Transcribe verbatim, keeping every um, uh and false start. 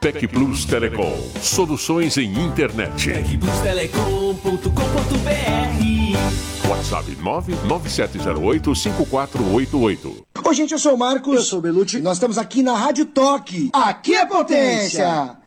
Tec Plus Telecom. Soluções em internet. tec plus telecom ponto com ponto b r. WhatsApp nove nove sete zero oito cinco quatro oito oito. Oi, gente, eu sou o Marcos. Eu sou o Belucci. Nós estamos aqui na Rádio Toque. Aqui é potência.